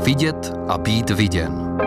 Vidět a být viděn.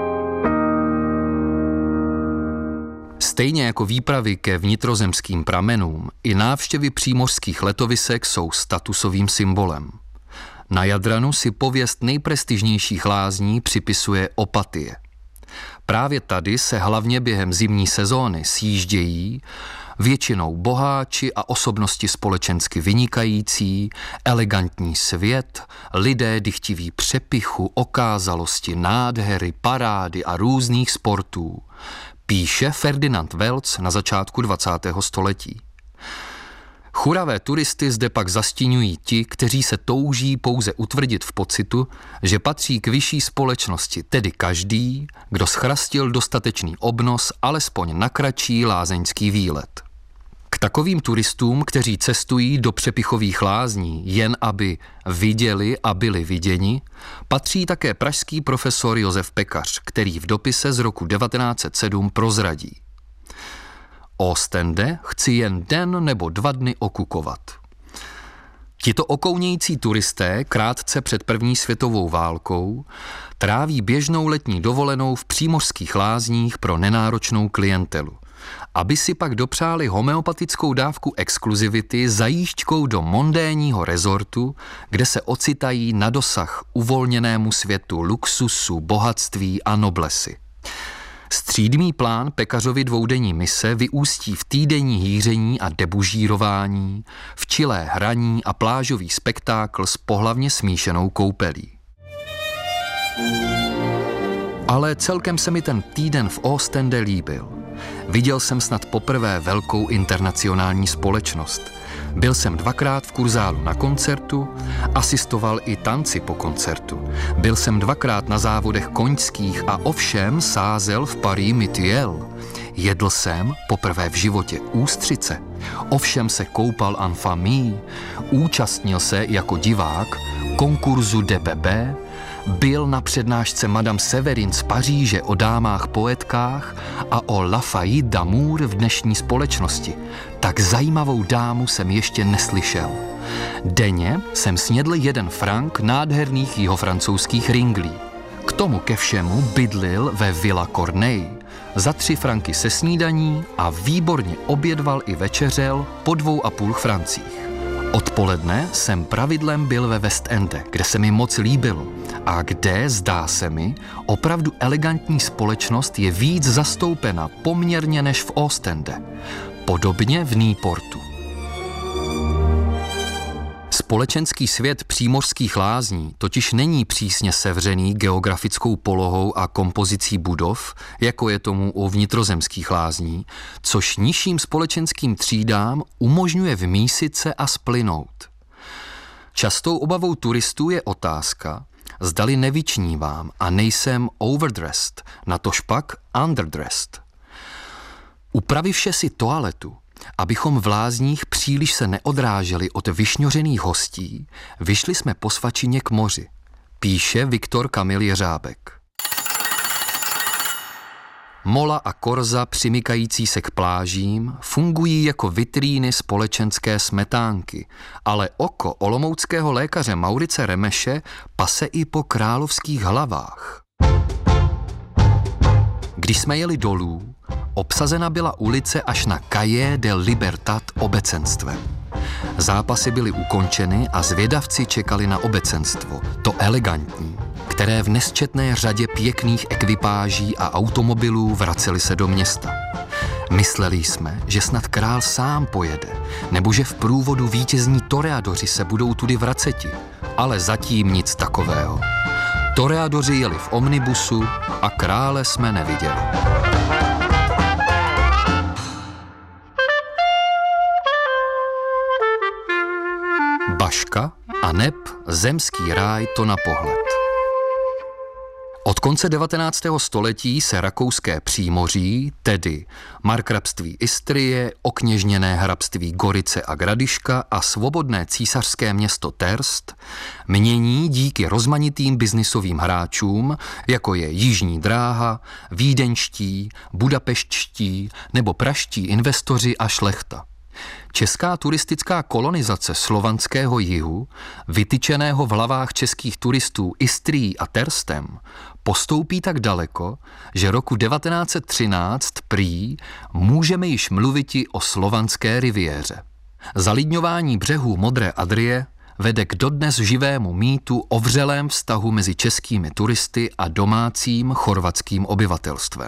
Stejně jako výpravy ke vnitrozemským pramenům, i návštěvy přímořských letovisek jsou statusovým symbolem. Na Jadranu si pověst nejprestižnějších lázní připisuje Opatie. Právě tady se hlavně během zimní sezóny sjíždějí většinou boháči a osobnosti společensky vynikající, elegantní svět, lidé dychtiví přepichu, okázalosti, nádhery, parády a různých sportů, píše Ferdinand Welz na začátku 20. století. Churavé turisty zde pak zastíňují ti, kteří se touží pouze utvrdit v pocitu, že patří k vyšší společnosti, tedy každý, kdo schrastil dostatečný obnos alespoň na kratší lázeňský výlet. K takovým turistům, kteří cestují do přepichových lázní jen aby viděli a byli viděni, patří také pražský profesor Josef Pekař, který v dopise z roku 1907 prozradí: Ostende chci jen den nebo 2 dny okukovat. Tito okounějící turisté krátce před první světovou válkou tráví běžnou letní dovolenou v přímořských lázních pro nenáročnou klientelu, aby si pak dopřáli homeopatickou dávku exkluzivity zajížďkou do mondénního rezortu, kde se ocitají na dosah uvolněnému světu luxusu, bohatství a noblesy. Střídmý plán Pekařovy dvoudenní mise vyústí v týdenní hýření a debužírování, v čilé hraní a plážový spektákl s pohlavně smíšenou koupelí. Ale celkem se mi ten týden v Ostende líbil. Viděl jsem snad poprvé velkou internacionální společnost. Byl jsem 2krát v kurzálu na koncertu, asistoval i tanci po koncertu. Byl jsem 2krát na závodech koňských a ovšem sázel v Paris Mitiel. Jedl jsem poprvé v životě ústřice. Ovšem se koupal en famille, účastnil se jako divák konkurzu DPB, byl na přednášce Madame Severin z Paříže o dámách poetkách a o La Faillite d'amour v dnešní společnosti. Tak zajímavou dámu jsem ještě neslyšel. Denně jsem snědl 1 frank nádherných jihofrancouzských ringlí. K tomu ke všemu bydlil ve Villa Corneille za 3 franky se snídaní a výborně obědval i večeřel po 2,5 francích. Odpoledne jsem pravidlem byl ve West Ende, kde se mi moc líbilo a kde, zdá se mi, opravdu elegantní společnost je víc zastoupena poměrně než v Ostende. Podobně v Newportu. Společenský svět přímořských lázní totiž není přísně sevřený geografickou polohou a kompozicí budov, jako je tomu u vnitrozemských lázní, což nižším společenským třídám umožňuje vmísit se a splynout. Častou obavou turistů je otázka, zdali nevyčnívám a nejsem overdressed, natožpak underdressed. Upravivše si toaletu, abychom v lázních příliš se neodráželi od vyšňořených hostí, vyšli jsme po svačině k moři, píše Viktor Kamil Jeřábek. Mola a korza přimykající se k plážím fungují jako vitríny společenské smetánky, ale oko olomouckého lékaře Maurice Remeše pase i po královských hlavách. Když jsme jeli dolů, obsazena byla ulice až na Calle de Libertad obecenstvem. Zápasy byly ukončeny a zvědavci čekali na obecenstvo, to elegantní, které v nesčetné řadě pěkných ekvipáží a automobilů vraceli se do města. Mysleli jsme, že snad král sám pojede, nebo že v průvodu vítězní toreadoři se budou tudy vraceti, ale zatím nic takového. Toreadoři jeli v omnibusu a krále jsme neviděli. Baška a neb zemský ráj to na pohled. Od konce 19. století se rakouské přímoří, tedy markrabství Istrie, okněžněné hrabství Gorice a Gradiška a svobodné císařské město Terst, mění díky rozmanitým biznisovým hráčům, jako je Jižní dráha, vídeňští, budapeštští nebo pražští investoři a šlechta. Česká turistická kolonizace slovanského jihu, vytyčeného v hlavách českých turistů Istrií a Terstem, postoupí tak daleko, že roku 1913 prý můžeme již mluviti o slovanské riviéře. Zalidňování břehů Modré Adrie vede k dodnes živému mýtu o vřelém vztahu mezi českými turisty a domácím chorvatským obyvatelstvem.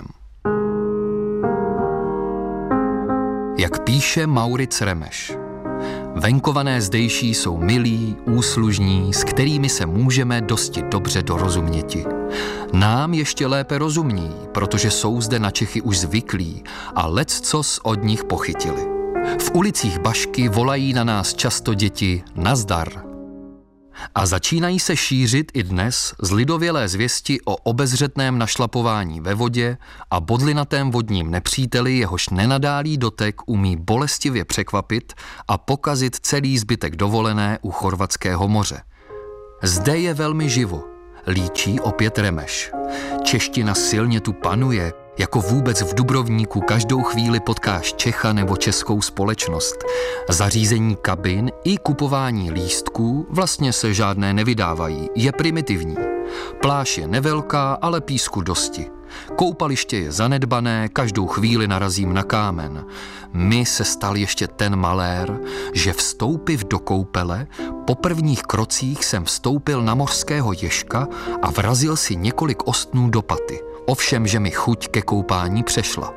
Jak píše Mauric Remeš, venkované zdejší jsou milí, úslužní, s kterými se můžeme dosti dobře dorozuměti. Nám ještě lépe rozumí, protože jsou zde na Čechy už zvyklí a leccos od nich pochytili. V ulicích Bašky volají na nás často děti nazdar. A začínají se šířit i dnes zlidovělé zvěsti o obezřetném našlapování ve vodě a bodlinatém vodním nepříteli, jehož nenadálý dotek umí bolestivě překvapit a pokazit celý zbytek dovolené u Chorvatského moře. Zde je velmi živo, líčí opět Remeš. Čeština silně tu panuje, jako vůbec v Dubrovníku každou chvíli potkáš Čecha nebo českou společnost. Zařízení kabin i kupování lístků vlastně se žádné nevydávají, je primitivní. Pláž je nevelká, ale písku dosti. Koupaliště je zanedbané, každou chvíli narazím na kámen. Mi se stal ještě ten malér, že vstoupiv do koupele, po prvních krocích jsem vstoupil na mořského ježka a vrazil si několik ostnů do paty. Ovšem, že mi chuť ke koupání přešla.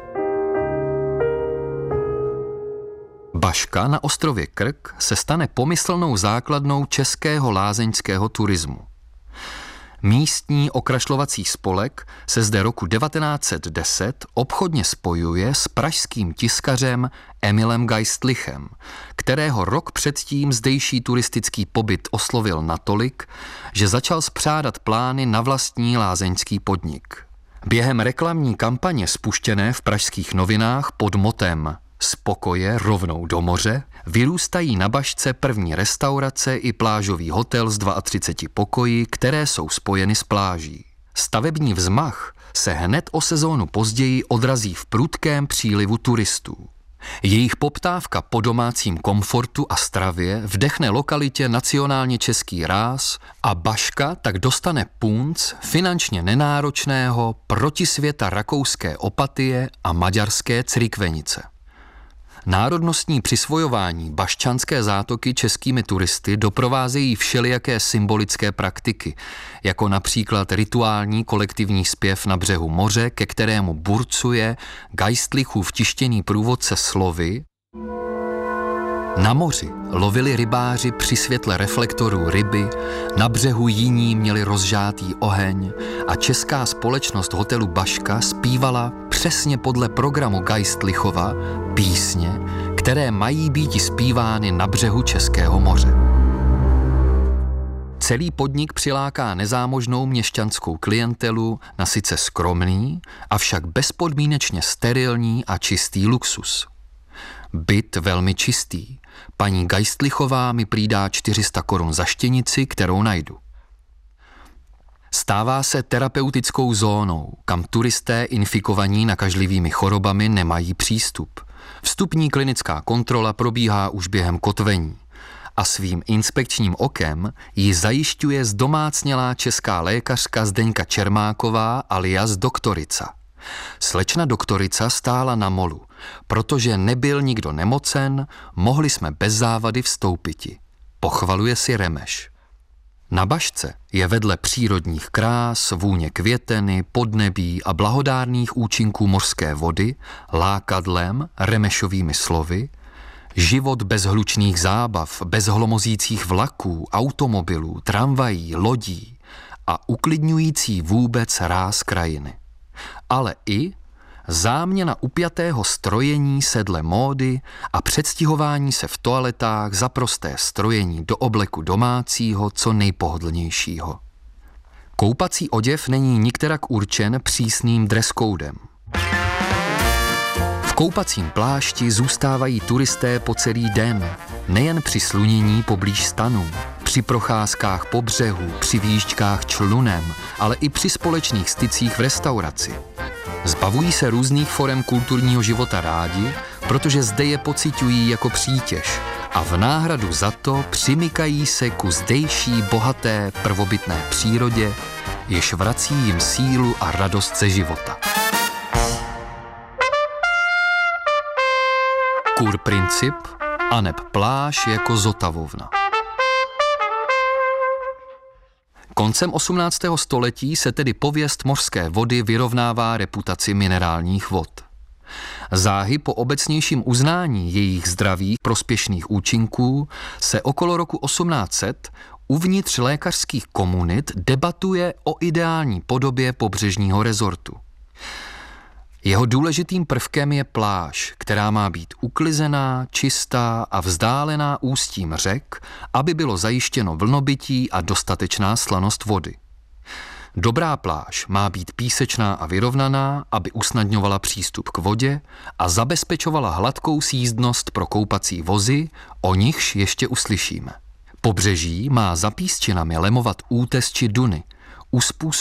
Baška na ostrově Krk se stane pomyslnou základnou českého lázeňského turismu. Místní okrašlovací spolek se zde roku 1910 obchodně spojuje s pražským tiskařem Emilem Geistlichem, kterého rok předtím zdejší turistický pobyt oslovil natolik, že začal spřádat plány na vlastní lázeňský podnik. Během reklamní kampaně spuštěné v pražských novinách pod motem Z pokoje rovnou do moře vyrůstají na Bašce první restaurace i plážový hotel s 32 pokoji, které jsou spojeny s pláží. Stavební vzmach se hned o sezónu později odrazí v prudkém přílivu turistů. Jejich poptávka po domácím komfortu a stravě vdechne lokalitě nacionálně český ráz a Baška tak dostane punc finančně nenáročného protisvěta rakouské Opatie a maďarské Crikvenice. Národnostní přisvojování Baščanské zátoky českými turisty doprovázejí všelijaké symbolické praktiky, jako například rituální kolektivní zpěv na břehu moře, ke kterému burcuje Geistlichův tištěný průvodce slovy. Na moři lovili rybáři při světle reflektorů ryby, na břehu jiní měli rozžátý oheň a česká společnost hotelu Baška zpívala přesně podle programu Geistlichova písně, které mají být zpívány na břehu Českého moře. Celý podnik přiláká nezámožnou měšťanskou klientelu na sice skromný, avšak bezpodmínečně sterilní a čistý luxus. Byt velmi čistý. Paní Geistlichová mi přidá 400 korun za štěnici, kterou najdu. Stává se terapeutickou zónou, kam turisté infikovaní nakažlivými chorobami nemají přístup. Vstupní klinická kontrola probíhá už během kotvení a svým inspekčním okem ji zajišťuje zdomácnělá česká lékařka Zdeňka Čermáková alias doktorica. Slečna doktorica stála na molu, protože nebyl nikdo nemocen, mohli jsme bez závady vstoupiti. Pochvaluje si Remeš. Na Bašce je vedle přírodních krás, vůně květeny, podnebí a blahodárných účinků mořské vody lákadlem, Remešovými slovy, život bez hlučných zábav, bez hlomozících vlaků, automobilů, tramvají, lodí a uklidňující vůbec ráz krajiny. Ale i záměna upjatého strojení sedle módy a předstihování se v toaletách za prosté strojení do obleku domácího co nejpohodlnějšího. Koupací oděv není nikterak určen přísným dress codem. V koupacím plášti zůstávají turisté po celý den, nejen při slunění poblíž stanů, při procházkách po břehu, při výjížďkách člunem, ale i při společných stycích v restauraci. Zbavují se různých forem kulturního života rádi, protože zde je pociťují jako přítěž a v náhradu za to přimykají se ku zdejší bohaté prvobytné přírodě, jež vrací jim sílu a radost ze života. Kurprincip aneb pláž jako zotavovna. Koncem 18. století se tedy pověst mořské vody vyrovnává reputaci minerálních vod. Záhy po obecnějším uznání jejich zdravých prospěšných účinků se okolo roku 1800 uvnitř lékařských komunit debatuje o ideální podobě pobřežního rezortu. Jeho důležitým prvkem je pláž, která má být uklizená, čistá a vzdálená ústím řek, aby bylo zajištěno vlnobytí a dostatečná slanost vody. Dobrá pláž má být písečná a vyrovnaná, aby usnadňovala přístup k vodě a zabezpečovala hladkou sjízdnost pro koupací vozy, o nichž ještě uslyšíme. Pobřeží má za písčinami lemovat útes či duny,